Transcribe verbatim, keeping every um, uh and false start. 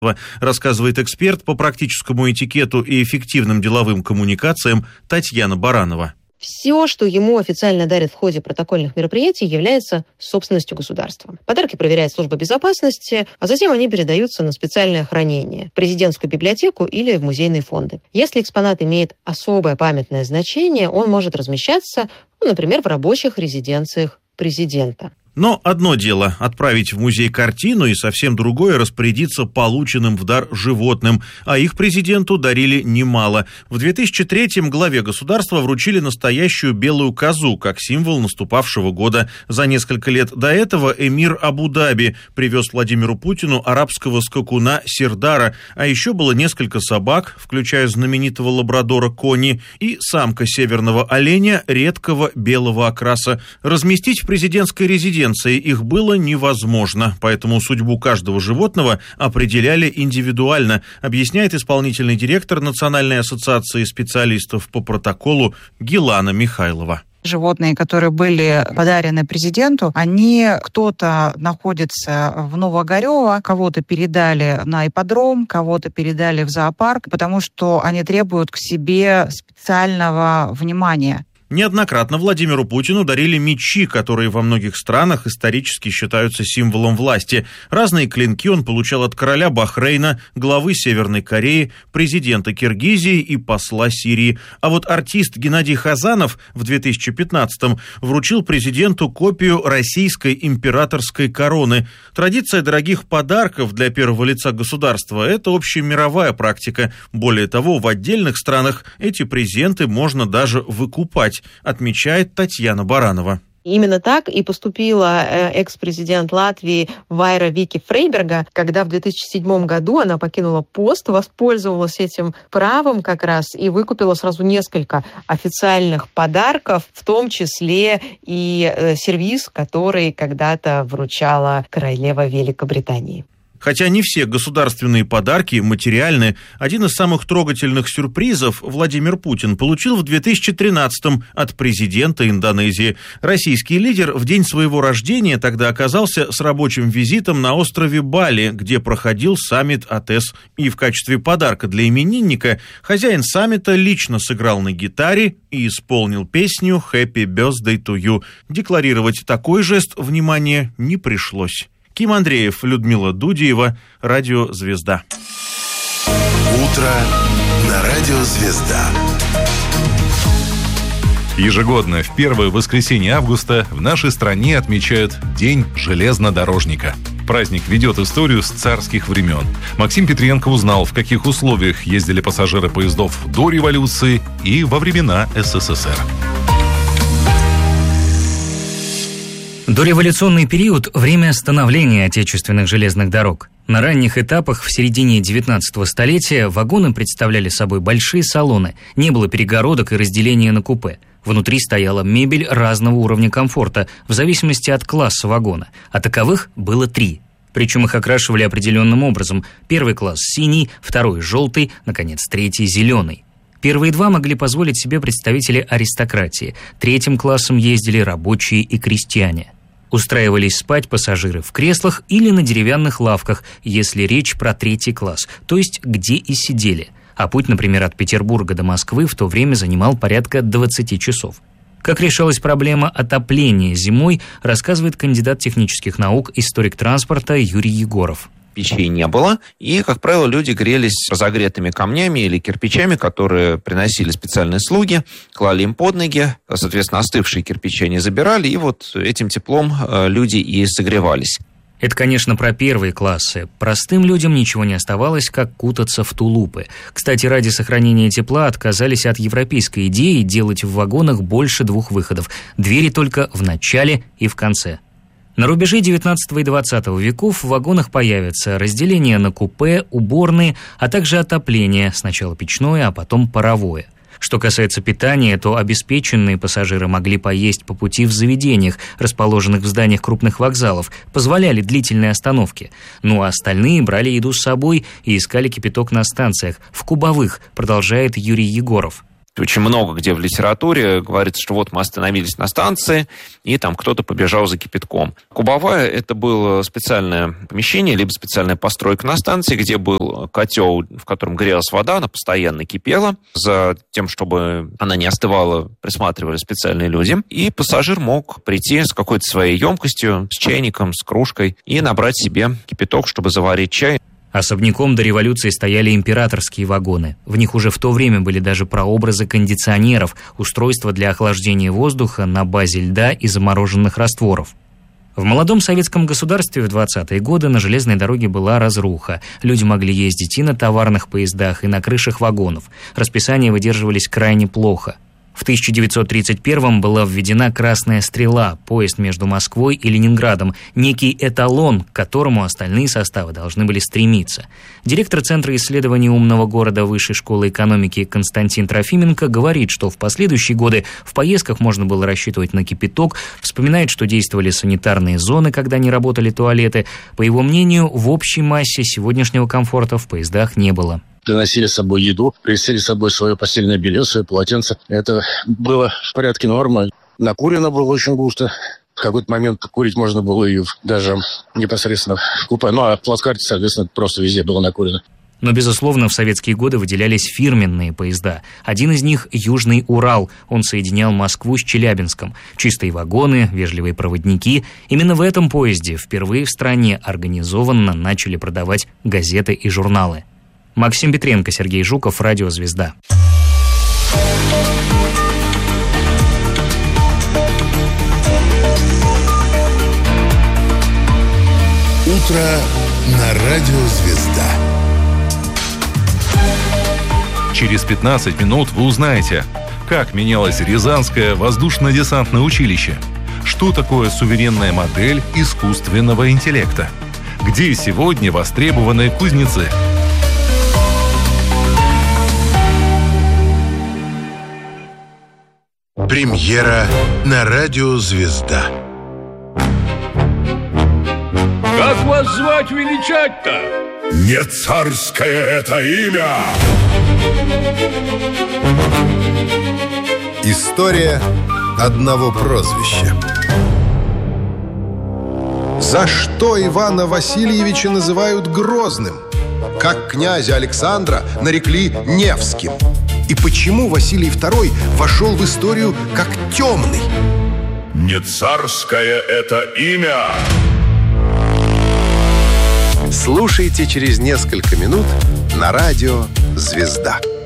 рассказывает эксперт по практическому этикету и эффективным деловым коммуникациям Татьяна Баранова. Все, что ему официально дарят в ходе протокольных мероприятий, является собственностью государства. Подарки проверяет служба безопасности, а затем они передаются на специальное хранение – президентскую библиотеку или в музейные фонды. Если экспонат имеет особое памятное значение, он может размещаться, ну, например, в рабочих резиденциях президента. Но одно дело отправить в музей картину, и совсем другое распорядиться полученным в дар животным, а их президенту дарили немало. В две тысячи третьем главе государства вручили настоящую белую козу, как символ наступавшего года. За несколько лет до этого эмир Абу-Даби привез Владимиру Путину арабского скакуна Сердара, а еще было несколько собак, включая знаменитого лабрадора Кони, и самка северного оленя редкого белого окраса. Разместить в президентской резиденции их было невозможно, поэтому судьбу каждого животного определяли индивидуально, объясняет исполнительный директор Национальной ассоциации специалистов по протоколу Гилана Михайлова. Животные, которые были подарены президенту, они, кто-то находится в Новоогарево, кого-то передали на ипподром, кого-то передали в зоопарк, потому что они требуют к себе специального внимания. Неоднократно Владимиру Путину дарили мечи, которые во многих странах исторически считаются символом власти. Разные клинки он получал от короля Бахрейна, главы Северной Кореи, президента Киргизии и посла Сирии. А вот артист Геннадий Хазанов в две тысячи пятнадцатом вручил президенту копию российской императорской короны. Традиция дорогих подарков для первого лица государства – это общемировая практика. Более того, в отдельных странах эти презенты можно даже выкупать, отмечает Татьяна Баранова. Именно так и поступила экс-президент Латвии Вайра Вики Фрейберга, когда в две тысячи седьмом году она покинула пост, воспользовалась этим правом как раз и выкупила сразу несколько официальных подарков, в том числе и сервиз, который когда-то вручала королева Великобритании. Хотя не все государственные подарки материальны, один из самых трогательных сюрпризов Владимир Путин получил в две тысячи тринадцатом от президента Индонезии. Российский лидер в день своего рождения тогда оказался с рабочим визитом на острове Бали, где проходил саммит АТЭС. И в качестве подарка для именинника хозяин саммита лично сыграл на гитаре и исполнил песню «Happy Birthday to you». Декларировать такой жест внимания не пришлось. Ким Андреев, Людмила Дудиева, Радио «Звезда». Утро на Радио «Звезда». Ежегодно в первое воскресенье августа в нашей стране отмечают День железнодорожника. Праздник ведет историю с царских времен. Максим Петренко узнал, в каких условиях ездили пассажиры поездов до революции и во времена СССР. Дореволюционный период – время становления отечественных железных дорог. На ранних этапах в середине девятнадцатого столетия вагоны представляли собой большие салоны, не было перегородок и разделения на купе. Внутри стояла мебель разного уровня комфорта, в зависимости от класса вагона, а таковых было три. Причем их окрашивали определенным образом. Первый класс – синий, второй – желтый, наконец, третий – зеленый. Первые два могли позволить себе представители аристократии, третьим классом ездили рабочие и крестьяне. Устраивались спать пассажиры в креслах или на деревянных лавках, если речь про третий класс, то есть где и сидели. А путь, например, от Петербурга до Москвы в то время занимал порядка двадцати часов. Как решалась проблема отопления зимой, рассказывает кандидат технических наук, историк транспорта Юрий Егоров. Печей не было, и, как правило, люди грелись разогретыми камнями или кирпичами, которые приносили специальные слуги, клали им под ноги, соответственно, остывшие кирпичи они забирали, и вот этим теплом люди и согревались. Это, конечно, про первые классы. Простым людям ничего не оставалось, как кутаться в тулупы. Кстати, ради сохранения тепла отказались от европейской идеи делать в вагонах больше двух выходов. Двери только в начале и в конце. На рубеже девятнадцатого и двадцатого веков в вагонах появится разделение на купе, уборные, а также отопление, сначала печное, а потом паровое. Что касается питания, то обеспеченные пассажиры могли поесть по пути в заведениях, расположенных в зданиях крупных вокзалов, позволяли длительные остановки. Ну а остальные брали еду с собой и искали кипяток на станциях, в кубовых, продолжает Юрий Егоров. Очень много где в литературе говорится, что вот мы остановились на станции, и там кто-то побежал за кипятком. Кубовая — это было специальное помещение, либо специальная постройка на станции, где был котел, в котором грелась вода, она постоянно кипела. За тем, чтобы она не остывала, присматривали специальные люди. И пассажир мог прийти с какой-то своей емкостью, с чайником, с кружкой и набрать себе кипяток, чтобы заварить чай. Особняком до революции стояли императорские вагоны. В них уже в то время были даже прообразы кондиционеров, устройства для охлаждения воздуха на базе льда и замороженных растворов. В молодом советском государстве в двадцатые годы на железной дороге была разруха. Люди могли ездить и на товарных поездах, и на крышах вагонов. Расписания выдерживались крайне плохо. В тысяча девятьсот тридцать первом была введена «Красная стрела», поезд между Москвой и Ленинградом, некий эталон, к которому остальные составы должны были стремиться. Директор Центра исследований умного города Высшей школы экономики Константин Трофименко говорит, что в последующие годы в поездках можно было рассчитывать на кипяток, вспоминает, что действовали санитарные зоны, когда не работали туалеты. По его мнению, в общей массе сегодняшнего комфорта в поездах не было. Приносили с собой еду, приносили с собой свое постельное белье, свое полотенце. Это было в порядке нормы. Накурено было очень густо. В какой-то момент курить можно было и даже непосредственно в купе. Ну, а в плацкарте, соответственно, просто везде было накурено. Но, безусловно, в советские годы выделялись фирменные поезда. Один из них – «Южный Урал». Он соединял Москву с Челябинском. Чистые вагоны, вежливые проводники. Именно в этом поезде впервые в стране организованно начали продавать газеты и журналы. Максим Петренко, Сергей Жуков, Радио «Звезда». Утро на Радио «Звезда». Через пятнадцать минут вы узнаете, как менялось Рязанское воздушно-десантное училище, что такое суверенная модель искусственного интеллекта, где сегодня востребованы кузнецы. Премьера на Радио «Звезда». Как вас звать величать-то? Не царское это имя! История одного прозвища. За что Ивана Васильевича называют Грозным? Как князя Александра нарекли Невским? И почему Василий второй вошел в историю как темный? Не царское это имя! Слушайте через несколько минут на Радио «Звезда».